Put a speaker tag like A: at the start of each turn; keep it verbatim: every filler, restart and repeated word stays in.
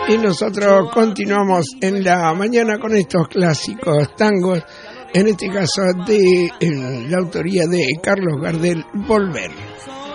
A: Y nosotros continuamos en la mañana con estos clásicos tangos, en este caso de en la autoría de Carlos Gardel, Volver.